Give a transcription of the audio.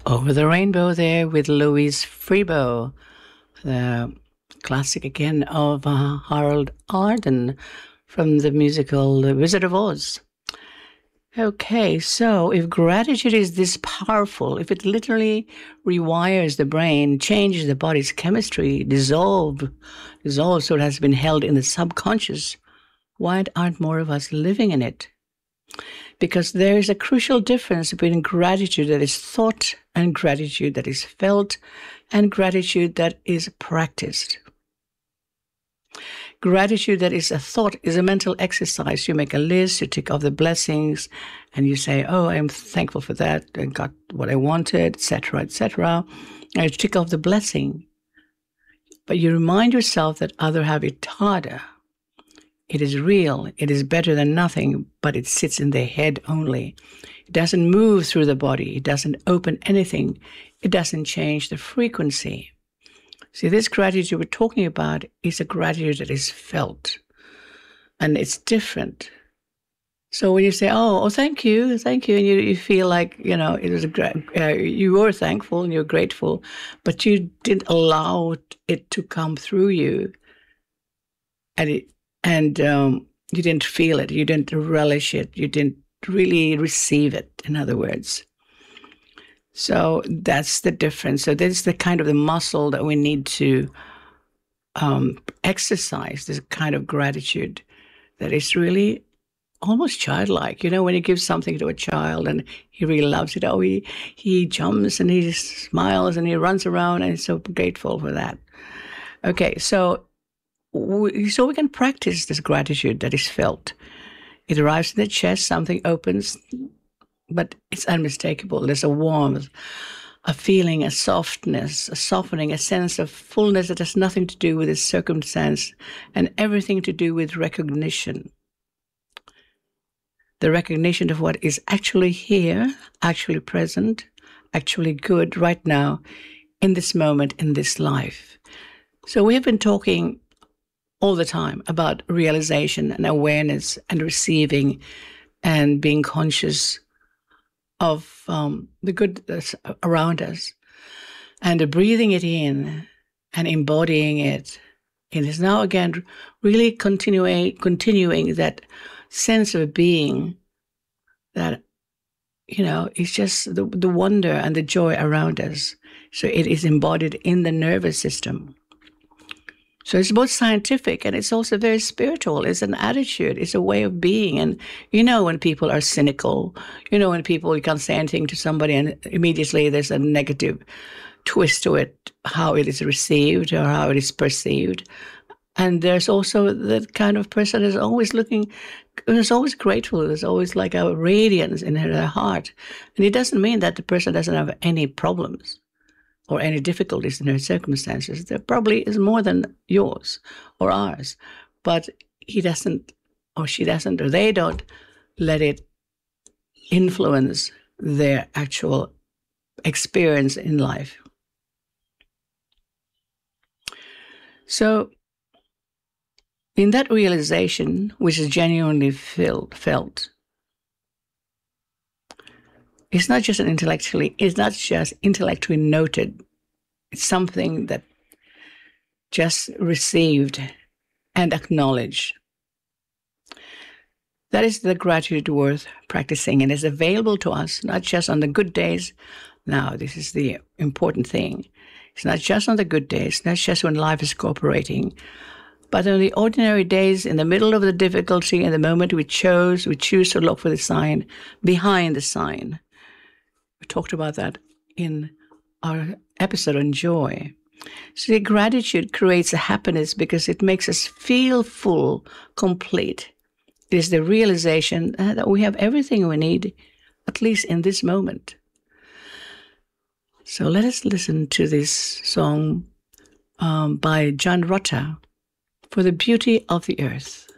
Over the Rainbow there with Louise Freebo, the classic again of Harold Arden from the musical The Wizard of Oz. Okay, so if gratitude is this powerful, if it literally rewires the brain, changes the body's chemistry, dissolves so it has been held in the subconscious, why aren't more of us living in it? Because there is a crucial difference between gratitude that is thought and gratitude that is felt and gratitude that is practiced. Gratitude that is a thought is a mental exercise. You make a list, you tick off the blessings, and you say, oh, I'm thankful for that. I got what I wanted, etc., etc. And you tick off the blessing. But you remind yourself that others have it harder. It is real. It is better than nothing, but it sits in their head only. It doesn't move through the body. It doesn't open anything. It doesn't change the frequency. See, this gratitude we're talking about is a gratitude that is felt, and it's different. So when you say, oh, thank you, and you feel like, it was you were thankful and you're grateful, but you didn't allow it to come through you, and you didn't feel it, you didn't relish it, you didn't really receive it, in other words. So that's the difference. So this is the kind of the muscle that we need to exercise, this kind of gratitude that is really almost childlike. When you give something to a child and he really loves it, he jumps and he smiles and he runs around and he's so grateful for that. Okay, so we can practice this gratitude that is felt. It arrives in the chest, something opens, but it's unmistakable. There's a warmth, a feeling, a softness, a softening, a sense of fullness that has nothing to do with the circumstance and everything to do with recognition. The recognition of what is actually here, actually present, actually good right now, in this moment, in this life. So we have been talking all the time about realization and awareness and receiving and being conscious of the good that's around us, and breathing it in and embodying it. It is now again really continuing that sense of being that, is just the wonder and the joy around us. So it is embodied in the nervous system. So it's both scientific and it's also very spiritual. It's an attitude. It's a way of being. And when people are cynical, when you can't say anything to somebody and immediately there's a negative twist to it, how it is received or how it is perceived. And there's also that kind of person who's always who's always grateful. There's always like a radiance in their heart. And it doesn't mean that the person doesn't have any problems or any difficulties in her circumstances. There probably is more than yours or ours, but he doesn't, or she doesn't, or they don't let it influence their actual experience in life. So in that realization, which is genuinely felt, it's not just intellectually noted. It's something that just received and acknowledged. That is the gratitude worth practicing, and is available to us, not just on the good days. Now, this is the important thing. It's not just on the good days, not just when life is cooperating, but on the ordinary days, in the middle of the difficulty, in the moment we choose to look for the sign behind the sign. We talked about that in our episode on joy. So gratitude creates a happiness because it makes us feel full, complete. It is the realization that we have everything we need, at least in this moment. So let us listen to this song by John Rutter, For the Beauty of the Earth.